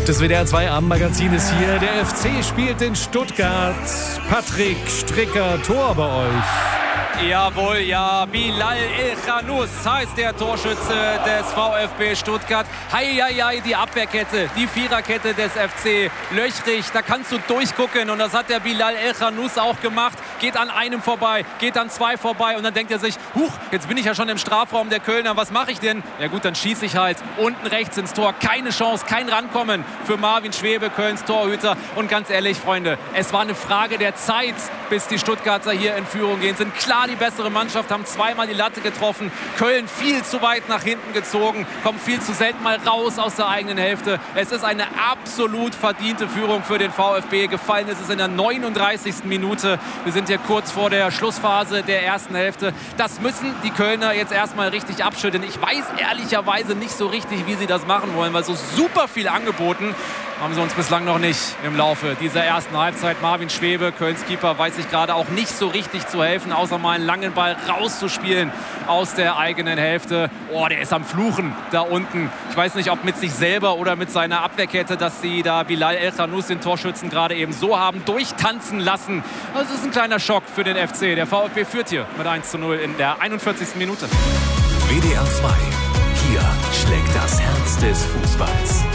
Das WDR 2 Abendmagazin ist hier. Der FC spielt in Stuttgart. Patrick Stricker, Tor bei euch. Jawohl, ja. Bilal El-Khanous heißt der Torschütze des VfB Stuttgart. Heieiei, die Abwehrkette, die Viererkette des FC. Löchrig, da kannst du durchgucken. Und das hat der Bilal El-Khanous auch gemacht. Geht an einem vorbei, geht an zwei vorbei. Und dann denkt er sich, huch, jetzt bin ich ja schon im Strafraum der Kölner. Was mache ich denn? Ja gut, dann schieße ich halt unten rechts ins Tor. Keine Chance, kein Rankommen für Marvin Schwebe, Kölns Torhüter. Und ganz ehrlich, Freunde, es war eine Frage der Zeit, bis die Stuttgarter hier in Führung gehen. Sind klar die bessere Mannschaft, haben zweimal die Latte getroffen. Köln viel zu weit nach hinten gezogen, kommt viel zu selten mal raus aus der eigenen Hälfte. Es ist eine absolut verdiente Führung für den VfB. Gefallen ist es in der 39. Minute. Wir sind hier kurz vor der Schlussphase der ersten Hälfte. Das müssen die Kölner jetzt erstmal richtig abschütteln. Ich weiß ehrlicherweise nicht so richtig, wie sie das machen wollen, weil so super viel angeboten haben sie uns bislang noch nicht im Laufe dieser ersten Halbzeit. Marvin Schwebe, Kölns Keeper, weiß sich gerade auch nicht so richtig zu helfen, außer mal einen langen Ball rauszuspielen aus der eigenen Hälfte. Oh, der ist am Fluchen da unten. Ich weiß nicht, ob mit sich selber oder mit seiner Abwehrkette, dass sie da Bilal El-Khanous, den Torschützen, gerade eben so haben durchtanzen lassen. Das ist ein kleiner Schock für den FC. Der VfB führt hier mit 1:0 in der 41. Minute. WDR 2. Hier schlägt das Herz des Fußballs.